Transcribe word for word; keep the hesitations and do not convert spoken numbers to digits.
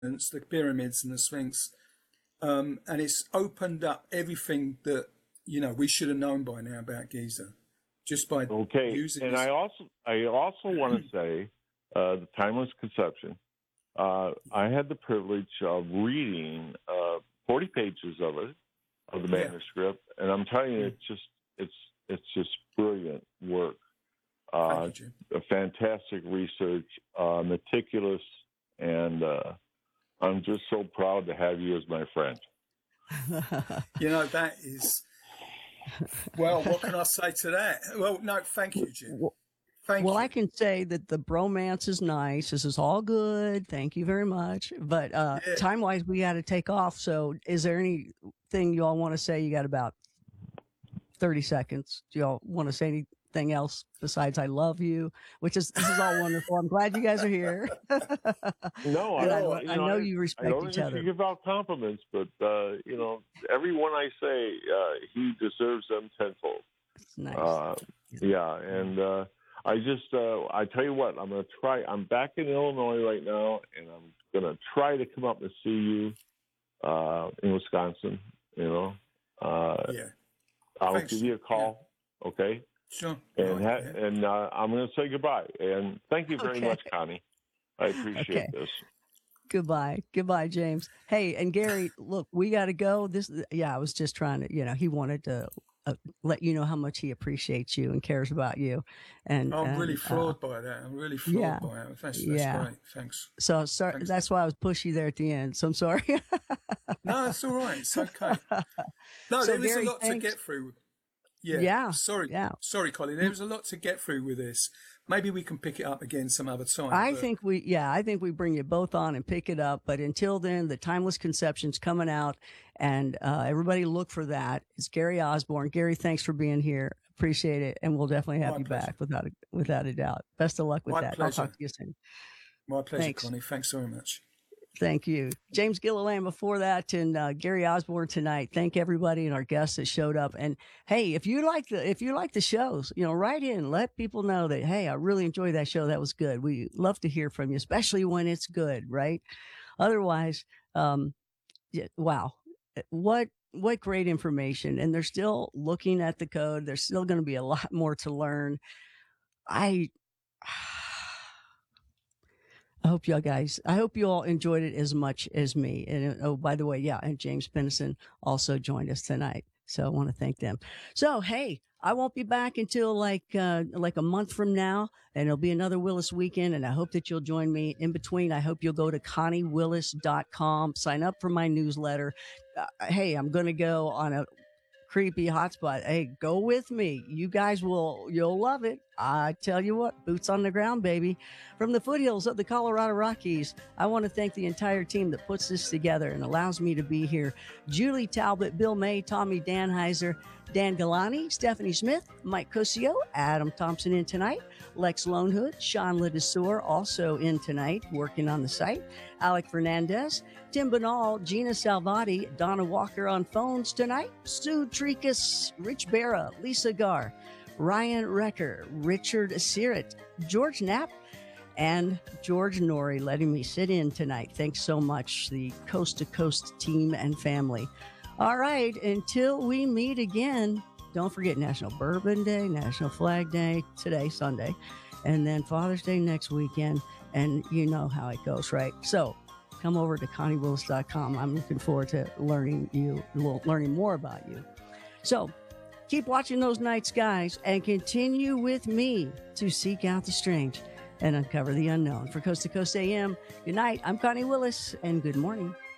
the pyramids and the Sphinx, um, and it's opened up everything that you know we should have known by now about Giza, just by okay. using. And this. I also I also want to say uh, the Timeless Conception. Uh, I had the privilege of reading uh, forty pages of it, of the manuscript, yeah. and I'm telling you, it's just it's it's just brilliant work. Uh, you, a fantastic research, uh, meticulous, and uh, I'm just so proud to have you as my friend. You know, that is, well, what can I say to that? Well, no, thank you, Jim. Well, thank well you. I can say that the bromance is nice. This is all good. Thank you very much. But uh, yeah. time-wise, we got to take off. So is there anything you all want to say? You got about thirty seconds. Do y'all want to say anything? Thing else besides I love you, which is this is all wonderful. I'm glad you guys are here. No, I, I, know, I you know, know I, you respect I don't each other. You give out compliments, but uh, you know, everyone I say, uh, he deserves them tenfold. Nice. Uh, yeah, and uh, I just, uh, I tell you what, I'm going to try. I'm back in Illinois right now, and I'm going to try to come up and see you uh, in Wisconsin. You know, uh, yeah. I'll Thanks. give you a call. Yeah. Okay. Sure. And right, ha- yeah. and uh, I'm going to say goodbye. And thank you very okay. much, Connie. I appreciate okay. this. Goodbye. Goodbye, James. Hey, and Gary, look, we got to go. This, yeah, I was just trying to, you know, he wanted to uh, let you know how much he appreciates you and cares about you. And I'm and, really floored uh, by that. I'm really floored yeah, by it. That's, that's yeah. great. Thanks. So sorry. Thanks. That's why I was pushy there at the end. So I'm sorry. No, it's all right. It's okay. No, so there was Gary, a lot thanks. to get through. Yeah. Yeah. Sorry. Yeah. Sorry, Colin. There was a lot to get through with this. Maybe we can pick it up again some other time. I but... think we, yeah, I think we bring you both on and pick it up. But until then, the Timeless Conception's coming out, and uh, everybody look for that. It's Gary Osborne. Gary, thanks for being here. Appreciate it, and we'll definitely have My you pleasure. back without a, without a doubt. Best of luck with My that. pleasure. I'll talk to you soon. My pleasure, Thanks. Connie. Thanks very much. Thank you. James Gilliland before that, and uh, Gary Osborne tonight. Thank everybody and our guests that showed up. And hey, if you like the if you like the shows, you know, write in, let people know that, hey, I really enjoyed that show. That was good. We love to hear from you, especially when it's good, right? Otherwise, um, yeah, wow, what what great information. And they're still looking at the code. There's still going to be a lot more to learn. I I hope y'all guys, I hope you all enjoyed it as much as me. And oh, by the way, yeah, and James Pennison also joined us tonight. So I want to thank them. So, hey, I won't be back until like, uh, like a month from now, and it'll be another Willis weekend. And I hope that you'll join me in between. I hope you'll go to connie willis dot com, sign up for my newsletter. Uh, hey, I'm going to go on a creepy hotspot. Hey, go with me. You guys will, you'll love it. I tell you what, boots on the ground, baby. From the foothills of the Colorado Rockies, I want to thank the entire team that puts this together and allows me to be here. Julie Talbot, Bill May, Tommy Danheiser, Dan Galani, Stephanie Smith, Mike Cosio, Adam Thompson in tonight, Lex Lonehood, Sean Ledesor also in tonight, working on the site, Alec Fernandez, Tim Banal, Gina Salvati, Donna Walker on phones tonight, Sue Tricus, Rich Barra, Lisa Garr, Ryan Recker, Richard Searet, George Knapp, and George Norrie letting me sit in tonight. Thanks so much, the Coast to Coast team and family. All right, until we meet again, don't forget National Bourbon Day, National Flag Day, today, Sunday, and then Father's Day next weekend, and you know how it goes, right? So come over to connie willis dot com. I'm looking forward to learning you, learning more about you. So keep watching those night skies and continue with me to seek out the strange and uncover the unknown. For Coast to Coast A M, good night. I'm Connie Willis, and good morning.